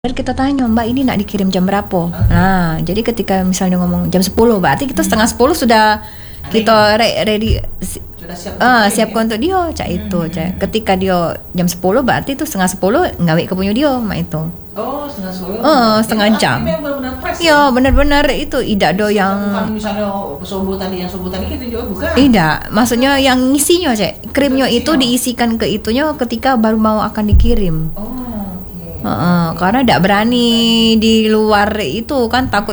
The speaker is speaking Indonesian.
Dan kita tanya, Mbak ini nak dikirim jam berapa? Nah, jadi ketika misalnya ngomong jam 10, berarti kita setengah 10 sudah kita ready Sudah siap. siapkan untuk dia, cak itu. Cak. Ketika dia jam 10, berarti itu setengah 10 ngawi ke punya dia, mak itu. Oh, setengah jam. Benar-benar fresh. Ya, benar-benar itu tidak ada yang Bukan misalnya subuh tadi kita juga bukan. tidak, maksudnya yang ngisinya, cak. Krimnya itu diisikan ke itunya ketika baru mau akan dikirim. Oh. Karena tidak berani di luar itu kan, takut